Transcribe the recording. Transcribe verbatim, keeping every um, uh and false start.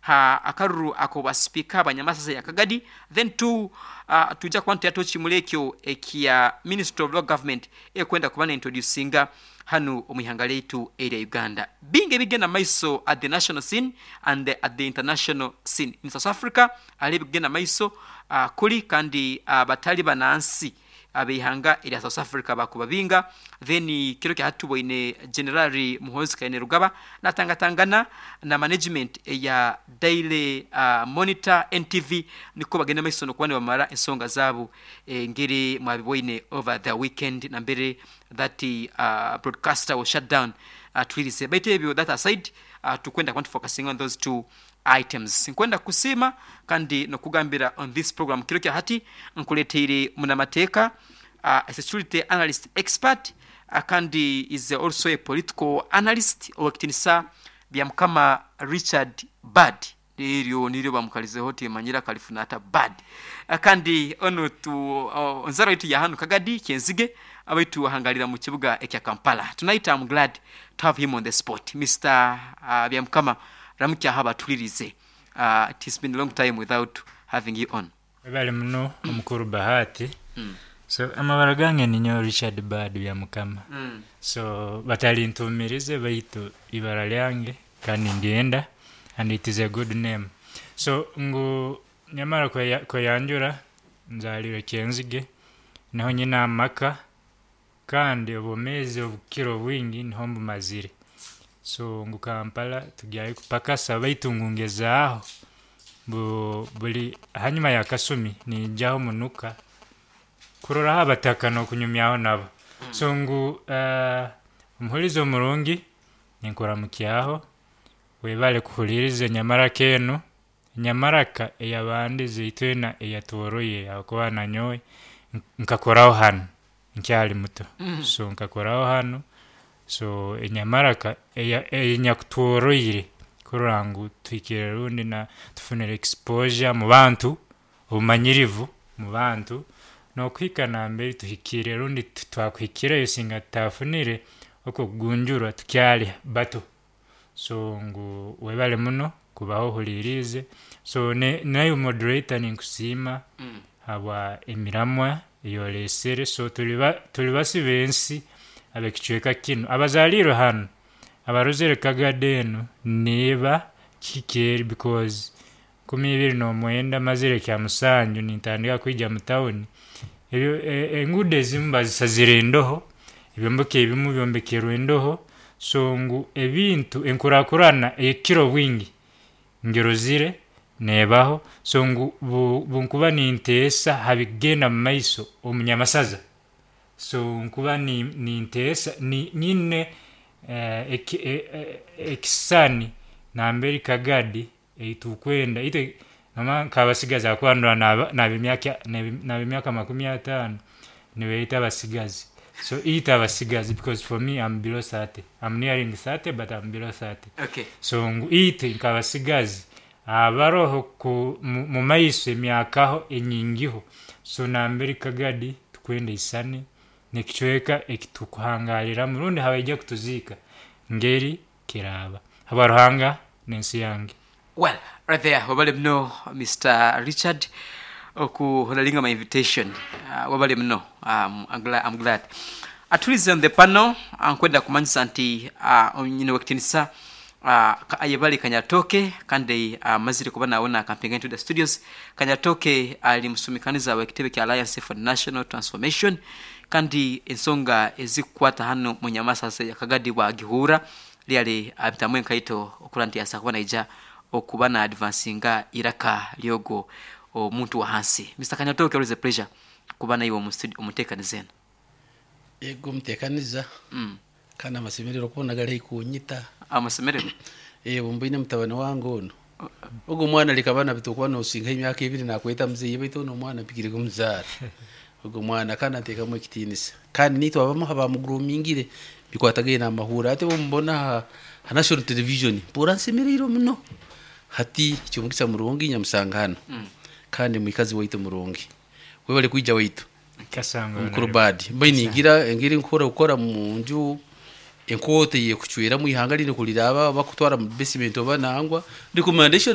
ha akaruru ako ba speaker abanyamasa ya Kagadi then two uh, tujja kwanta yatochi mulekyo ekia Ministry of Local Government ekwenda kubana introducinga hanu omwihangale itu area Uganda binge bigenda maiso at the national scene and the, at the international scene in South Africa ali bigenda maiso uh, kuli kandi uh, batali banansi abihanga ila South Africa bakubabinga then kiro kya hatubo ine General Muhoozi Kainerugaba natangatangana na management ya Daily uh, Monitor N T V niko bagenda maiso no kwani bamara ensonga zabu e, ngiri mwabiboine over the weekend na mbere that uh, broadcaster was shut down uh, twilise but ebyo that aside uh, tukwenda kwantu focusing on those two items nkwenda kusima kandi no kugambira on this program kiro kya hati nkuleteire munamateka uh, a security analyst expert uh, kandi is also a political analyst owakitinisa byamkama Richard Bad niryo niryo bamukalize hoti manyira kalifuna ata Bad uh, kandi ono tu uh, onzaro itu ya hanu Kagadi Kyenzige abaitu wahangalira mu kibuga ekya Kampala tonight I'm glad to have him on the spot Mister uh, byamkama ramukya haba tulirize uh, it has been a long time without having you on bale mno omukuru bahati mm. so amabara gange ninyo Richard Bad ya mukama mm. so batali ntumirize baitu ibara lyange kandi ndienda and it is a good name so ngu nyamara kwa, ya, kwa yanjura nzalire Kyenzige naho nyina amaka kandi obumezi obukiro bwingi niho mbumazire so ngu Kampala tugiye kupakasa bayitungungeza aho bu buli hanyuma ya Kasumi ni jaho munuka kurora abataka no kunyumyaho nabo so ngu uh, umuhurizo murungi ninkora mukyaho webale kuhuririze nyamara keno nyamaraka eyabandi zitwena eyatoroye akobana nyoy nkakoraho hano nkyali muto mm. so nkakoraho hano so enyamaraka enyakutoroyire kurangu twikire rundi na tufunere exposure mu bantu ubumanyirivu mu bantu no kwikana mbere tuhikire rundi twakwikire yosinga tafunire uko gunjura tukyali bato so ngu webale muno kubaho hulirize so ne nayo moderator ninkusima mm. aba emiramwa yolesere so tuliba tulibasi bensi abekichweka kino abazaliro hano abarozere Kagadeno neba kikeri because kumibiri no mwenda mazire kya musanju nintandika kwija mu town ebyo engude zimba zisazirendoho ebyomboke ebimu byombekerwe ndoho so ngu ebintu enkurakurana ekiro bwingi ngirozire nebaho so ngu bunkuba nintesa habigenda mu maiso omunyamasaza so nkuba ni nintesa ni nyine uh, ek, ek, ekisani na mberi Kagadi eitukwenda ite mama kabasigaza kwandwa na na bimyaka na bimyaka makumi atano niwe ita basigazi so ita basigazi because for me I'm below thirty I'm nearing thirty but I'm below thirty okay so ngu ite kabasigazi abaroho ku mu maiso emyakaho enyingiho so na mberi Kagadi tukwenda isani nekichweka ekitukuhangalira murundi habaje kutuzika ngeri kiraba habaruhanga nensi yange well right there wabale mno Mister Richard oku hodalinga my invitation uh, wabale mno um, I'm glad I'm glad atulize on the panel ankwenda kumanyisa anti uh, nyine wakitinisa uh, ayebali Kanyatoke kandi uh, mazire kubana ona campaign to the studios Kanyatoke alimsumikaniza uh, wakitebe ki Alliance for National Transformation kandi ensonga ezikwata hano munyamasa se ya Kagadi wa Gihura liale abitamwe kaito okulanti ya sakwana ija okubana advancinga iraka lyogo omuntu wa hansi Mister Kanyatoke always a pleasure kubana iwo umutekanize ego mutekaniza mm. kana masemerero kubona gale kunyita amasemerero eh bumbine mutabana wangu ono ugo mwana likabana bitokwana usinga imyaka ibiri nakweta mziye bito no mwana bigire kumzara ugo mwana kana teka mu kitinisa kandi nito abamo haba mu groomingire bikwatagaye na mahura ate bombona ha national television pura nsemerero muno hati cyumukisa murongi nyamusangana mm. kandi mwikazi wayito murongi we bale kwijja wayito kasanga mukurubadi bayinigira engiri nkora ukora mu nju enkote ye kuchwera mu ihangalire kuliraba bakutwara mu basement obanangwa recommendation